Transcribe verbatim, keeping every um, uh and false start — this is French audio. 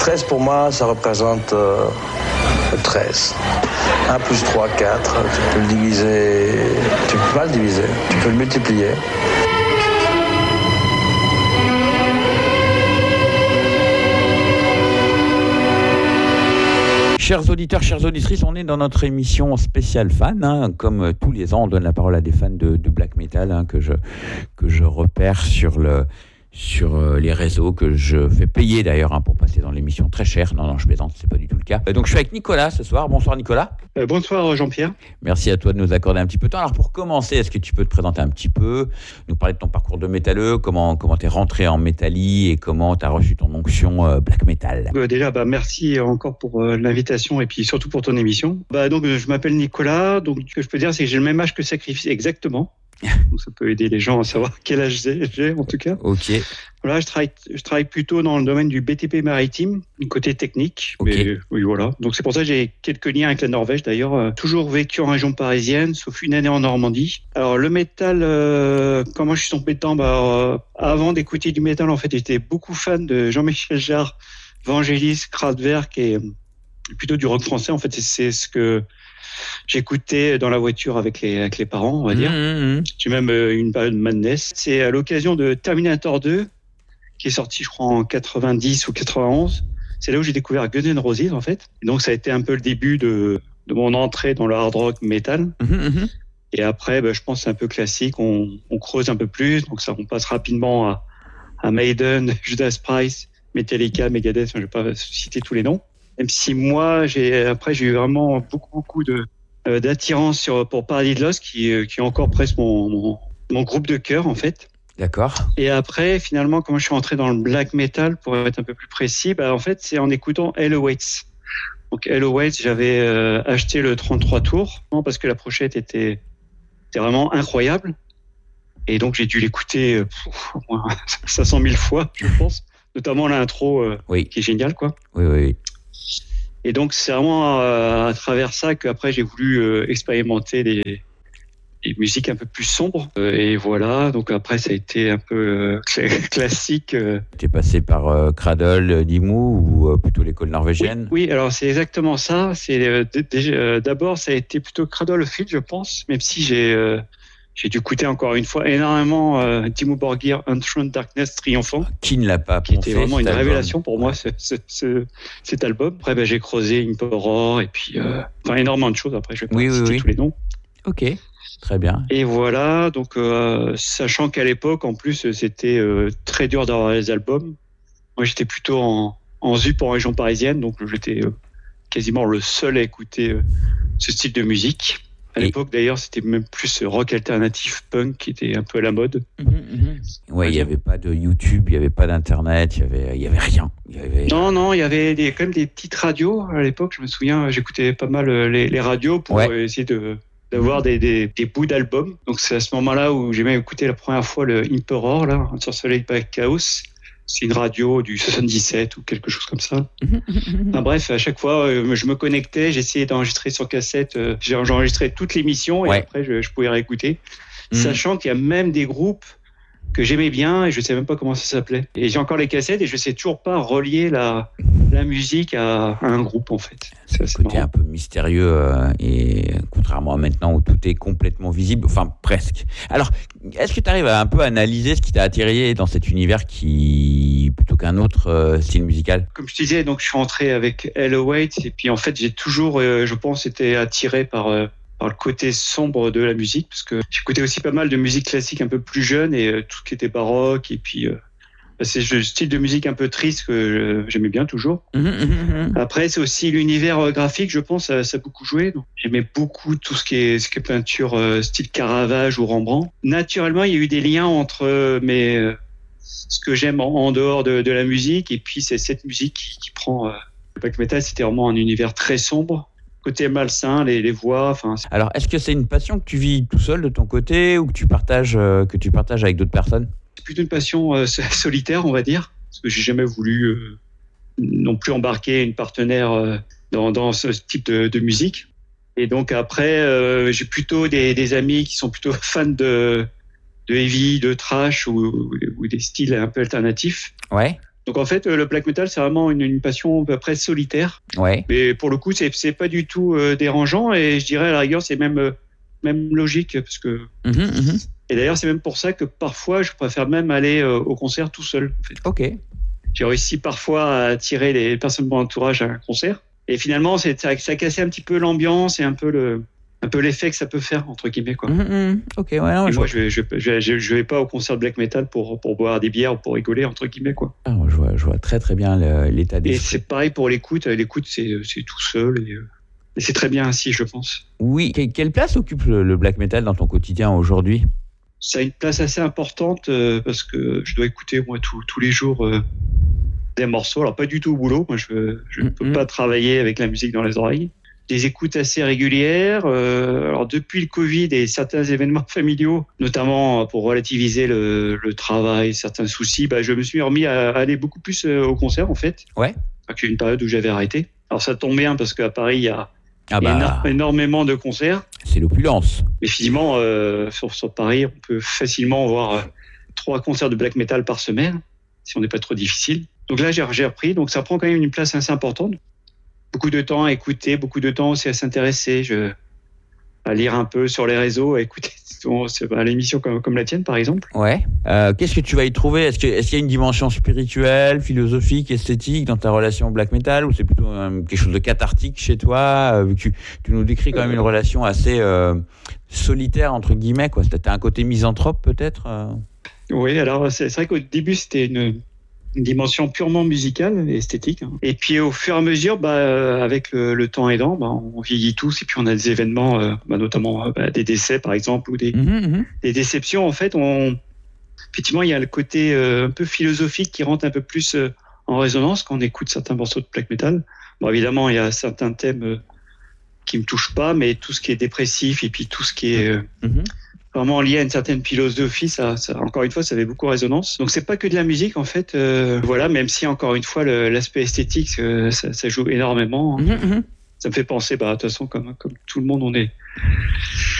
treize pour moi, ça représente euh, treize. un plus trois, quatre. Tu peux le diviser. Tu peux pas le diviser. Tu peux le multiplier. Chers auditeurs, chères auditrices, on est dans notre émission spéciale fan. Hein, comme tous les ans, on donne la parole à des fans de, de black metal hein, que je que je repère sur le sur les réseaux, que je fais payer d'ailleurs hein, pour passer dans l'émission très cher. Non, non, je plaisante, c'est pas du tout le cas. Donc je suis avec Nicolas ce soir. Bonsoir Nicolas. Euh, bonsoir Jean-Pierre. Merci à toi de nous accorder un petit peu de temps. Alors pour commencer, est-ce que tu peux te présenter un petit peu, nous parler de ton parcours de métalleux, comment comment t'es rentré en métallie et comment t'as reçu ton onction euh, black metal. Euh, déjà, bah merci encore pour euh, l'invitation et puis surtout pour ton émission. Bah donc je m'appelle Nicolas. Donc ce que je peux dire, c'est que j'ai le même âge que Sacrifice exactement. Donc ça peut aider les gens à savoir quel âge j'ai en tout cas. Ok. Voilà, je travaille, je travaille plutôt dans le domaine du B T P maritime, du côté technique. Okay. Mais oui, voilà. Donc c'est pour ça que j'ai quelques liens avec la Norvège d'ailleurs. Euh, toujours vécu en région parisienne, sauf une année en Normandie. Alors le métal, euh, comment je suis tombé dedans bah, euh, avant d'écouter du métal, en fait, j'étais beaucoup fan de Jean-Michel Jarre, Vangelis, Kraftwerk et plutôt du rock français. En fait, c'est, c'est ce que j'écoutais dans la voiture avec les, avec les parents, on va dire. Mmh, mmh. J'ai même euh, une période de madness. C'est à l'occasion de Terminator deux, qui est sorti, je crois, en quatre-vingt-dix ou quatre-vingt-onze. C'est là où j'ai découvert Guns N' Roses, en fait. Et donc, ça a été un peu le début de, de mon entrée dans le hard rock metal. Mmh, mmh. Et après, bah, je pense que c'est un peu classique. On, on creuse un peu plus. Donc, ça, on passe rapidement à, à Maiden, Judas Priest, Metallica, Megadeth. Enfin, je ne vais pas citer tous les noms. Même si moi, j'ai après j'ai eu vraiment beaucoup beaucoup de euh, d'attirance sur pour Paradise Lost, qui euh, qui est encore presque mon, mon mon groupe de cœur en fait. D'accord. Et après, finalement, comment je suis entré dans le black metal, pour être un peu plus précis, bah en fait, c'est en écoutant Hell Awaits. Donc Hell Awaits, j'avais euh, acheté le trente-trois tours parce que la pochette était était vraiment incroyable. Et donc j'ai dû l'écouter euh, cinq cent mille fois, je pense, notamment l'intro euh, oui. qui est génial quoi. Oui oui. Et donc, c'est vraiment à, à travers ça qu'après, j'ai voulu euh, expérimenter des, des musiques un peu plus sombres. Euh, et voilà, donc après, ça a été un peu euh, cl- classique. Euh. Tu es passé par euh, Cradle, Dimmu ou euh, plutôt l'école norvégienne ? Oui, oui, alors c'est exactement ça. C'est, euh, d- d- euh, d'abord, ça a été plutôt Cradle of Filth, je pense, même si j'ai... Euh, J'ai dû écouter encore une fois énormément euh, Dimmu Borgir, Enthroned Darkness Triomphant. Qui ne l'a pas Qui était vraiment une album. révélation pour moi, ce, ce, ce, cet album. Après, ben, j'ai creusé Emperor et puis, euh, enfin, énormément de choses. Après, je vais pas oui, citer oui, oui. tous les noms. Ok, très bien. Et voilà, donc, euh, sachant qu'à l'époque, en plus, c'était euh, très dur d'avoir les albums. Moi, j'étais plutôt en, en Z U P en région parisienne, donc j'étais euh, quasiment le seul à écouter euh, ce style de musique. À l'époque, d'ailleurs, c'était même plus rock alternatif punk qui était un peu à la mode. Mmh, mmh. Ouais, il n'y avait pas de YouTube, il n'y avait pas d'Internet, il n'y avait, y avait rien. Y avait... Non, non, il y avait des, quand même des petites radios à l'époque. Je me souviens, j'écoutais pas mal les, les radios pour ouais. essayer de, d'avoir mmh. des, des, des bouts d'albums. Donc, c'est à ce moment-là où j'ai même écouté la première fois le Emperor, là, sur Soleil by Chaos. C'est une radio du soixante-dix-sept ou quelque chose comme ça. Enfin, bref, à chaque fois, euh, je me connectais, j'essayais d'enregistrer sur cassette. Euh, j'enregistrais toutes les émissions et ouais. après, je, je pouvais réécouter. Mmh. Sachant qu'il y a même des groupes que j'aimais bien et je ne sais même pas comment ça s'appelait. Et j'ai encore les cassettes et je ne sais toujours pas relier la, la musique à, à un groupe, en fait. C'est un côté un peu mystérieux euh, et contrairement à maintenant où tout est complètement visible, enfin presque. Alors, est-ce que tu arrives à un peu analyser ce qui t'a attiré dans cet univers qui plutôt qu'un autre euh, style musical ? Comme je te disais, donc je suis entré avec Hell Awaits et puis en fait j'ai toujours, euh, je pense, été attiré par euh, par le côté sombre de la musique parce que j'écoutais aussi pas mal de musique classique un peu plus jeune et euh, tout ce qui était baroque et puis euh, c'est le style de musique un peu triste que j'aimais bien toujours. Mmh, mmh, mmh. Après, c'est aussi l'univers graphique, je pense, ça, ça a beaucoup joué. Donc, j'aimais beaucoup tout ce qui est, ce qui est peinture euh, style Caravage ou Rembrandt. Naturellement, il y a eu des liens entre euh, mes, euh, ce que j'aime en, en dehors de, de la musique et puis c'est cette musique qui, qui prend... Euh, le black metal, c'était vraiment un univers très sombre. Côté malsain, les, les voix... Enfin. Alors, est-ce que c'est une passion que tu vis tout seul de ton côté ou que tu partages, euh, que tu partages avec d'autres personnes ? C'est plutôt une passion euh, solitaire, on va dire, parce que j'ai jamais voulu euh, non plus embarquer une partenaire euh, dans, dans ce type de, de musique. Et donc après, euh, j'ai plutôt des, des amis qui sont plutôt fans de, de heavy, de thrash ou, ou des styles un peu alternatifs. Ouais. Donc en fait, le black metal, c'est vraiment une, une passion à peu près solitaire. Ouais. Mais pour le coup, c'est, c'est pas du tout euh, dérangeant et je dirais à la rigueur, c'est même, euh, même logique. Parce que... Mmh, mmh. Et d'ailleurs, c'est même pour ça que parfois, je préfère même aller euh, au concert tout seul. En fait. Ok. J'ai réussi parfois à attirer les personnes de mon entourage à un concert. Et finalement, c'est, ça, ça a cassé un petit peu l'ambiance et un peu le... un peu l'effet que ça peut faire, entre guillemets, quoi. Mmh, mmh. Ok, ouais, non, et je moi, vois... je vais, je, je, je, je vais pas au concert de black metal pour, pour boire des bières ou pour rigoler, entre guillemets, quoi. Ah, je, vois, je vois très très bien le, l'état d'esprit. Et c'est pareil pour l'écoute. L'écoute, c'est, c'est tout seul et, et c'est très bien ainsi, je pense. Oui. Que, quelle place occupe le, le black metal dans ton quotidien aujourd'hui ? Ça a une place assez importante euh, parce que je dois écouter, moi, tous, tous les jours euh, des morceaux. Alors, pas du tout au boulot. Moi, je ne peux mmh. pas travailler avec la musique dans les oreilles. Des écoutes assez régulières. Euh, alors depuis le Covid et certains événements familiaux, notamment pour relativiser le, le travail, certains soucis, bah, je me suis remis à aller beaucoup plus au concert en fait. Ouais. Parce qu'il y a une période où j'avais arrêté. Alors ça tombe bien parce qu'à Paris il y a ah bah, éno- énormément de concerts. C'est l'opulence. Mais finalement euh, sur, sur Paris, on peut facilement voir euh, trois concerts de black metal par semaine si on n'est pas trop difficile. Donc là j'ai, j'ai repris, donc ça prend quand même une place assez importante. Beaucoup de temps à écouter, beaucoup de temps aussi à s'intéresser, je, à lire un peu sur les réseaux, à écouter à l'émission comme, comme la tienne, par exemple. Ouais. Euh, qu'est-ce que tu vas y trouver ? Est-ce que, est-ce qu'il y a une dimension spirituelle, philosophique, esthétique dans ta relation au black metal, ou c'est plutôt euh, quelque chose de cathartique chez toi ? euh, tu, tu nous décris quand même une relation assez euh, solitaire, entre guillemets, quoi. T'as un côté misanthrope, peut-être euh... Oui, alors c'est, c'est vrai qu'au début, c'était une... une dimension purement musicale et esthétique. Et puis au fur et à mesure, bah, avec le, le temps aidant, bah, on vieillit tous et puis on a des événements, euh, bah, notamment bah, des décès par exemple ou des, mmh, mmh. des déceptions. En fait, on... effectivement, il y a le côté euh, un peu philosophique qui rentre un peu plus euh, en résonance quand on écoute certains morceaux de black metal. Bon, évidemment, il y a certains thèmes euh, qui me touchent pas, mais tout ce qui est dépressif et puis tout ce qui est... Euh, mmh. vraiment lié à une certaine philosophie, ça, ça, encore une fois, ça avait beaucoup résonance. Donc c'est pas que de la musique en fait, euh, voilà. Même si encore une fois le, l'aspect esthétique, euh, ça, ça joue énormément. Hein. Mmh, mmh. Ça me fait penser, bah de toute façon comme comme tout le monde, on est